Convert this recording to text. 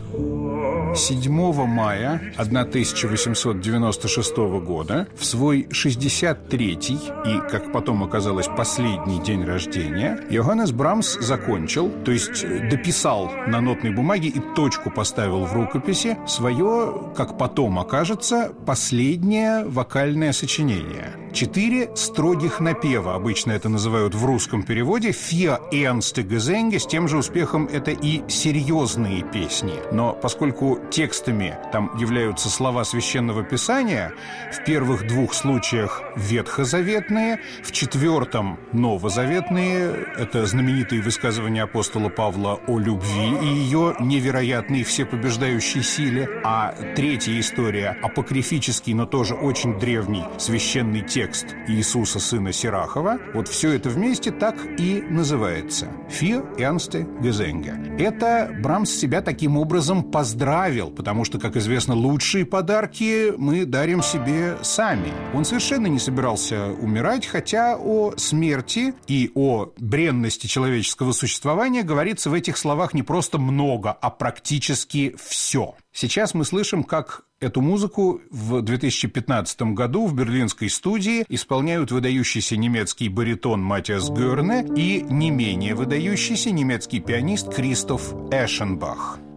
7 мая 1896 года, в свой 63-й и, как потом оказалось, последний день рождения, Йоханнес Брамс закончил, то есть дописал на нотной бумаге и точку поставил в рукописи свое, как потом окажется, последнее вокальное сочинение. 4 строгих напева, обычно это называют в русском переводе «Vier ernste Gesänge», с тем же успехом это и серьезные песни. Но поскольку текстами там являются слова Священного Писания, в первых 2 случаях ветхозаветные, в 4-м новозаветные, это знаменитые высказывания апостола Павла о любви и ее невероятной всепобеждающей силе, а 3-я история – апокрифический, но тоже очень древний священный текст Иисуса, сына Сирахова. Вот все это вместе так и называется «Vier ernste Gesänge». Это Брамс себя таким образом поздравил, потому что, как известно, лучшие подарки мы дарим себе сами. Он совершенно не собирался умирать, хотя о смерти и о бренности человеческого существования говорится в этих словах не просто много, а практически все. Сейчас мы слышим, как эту музыку в 2015 году в берлинской студии исполняют выдающийся немецкий баритон Матиас Гёрне и не менее выдающийся немецкий пианист Кристоф Эшенбах.